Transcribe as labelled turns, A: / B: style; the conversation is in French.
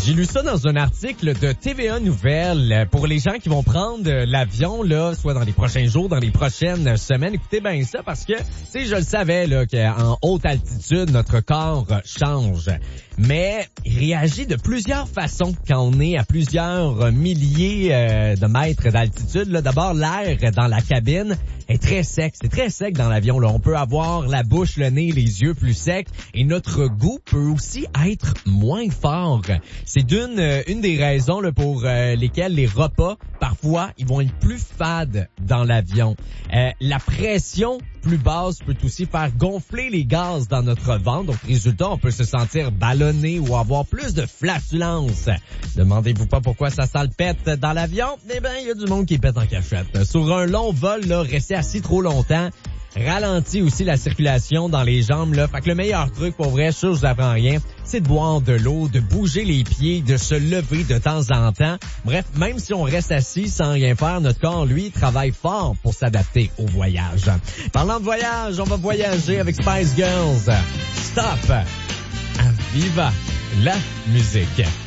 A: J'ai lu ça dans un article de TVA Nouvelles. Pour les gens qui vont prendre l'avion, là, soit dans les prochains jours, dans les prochaines semaines, écoutez bien ça parce que, tu sais, je le savais, là, qu'en haute altitude, notre corps change. Mais il réagit de plusieurs façons quand on est à plusieurs milliers de mètres d'altitude. Là, d'abord, l'air dans la cabine est très sec. C'est très sec dans l'avion. Là, on peut avoir la bouche, le nez, les yeux plus secs et notre goût peut aussi être moins fort. C'est une des raisons là, pour lesquelles les repas, parfois, ils vont être plus fades dans l'avion. La pression plus basse peut aussi faire gonfler les gaz dans notre ventre. Donc, résultat, on peut se sentir ballonné ou avoir plus de flatulence. Demandez-vous pas pourquoi ça sent le pète dans l'avion. Eh ben, il y a du monde qui pète en cachette. Sur un long vol, là, rester assis trop longtemps ralentit aussi la circulation dans les jambes, là. Fait que le meilleur truc, pour vrai, ça, je vous apprends rien, c'est de boire de l'eau, de bouger les pieds, de se lever de temps en temps. Bref, même si on reste assis sans rien faire, notre corps, lui, travaille fort pour s'adapter au voyage. Parlant de voyage, on va voyager avec Spice Girls. Stop! À Viva la musique.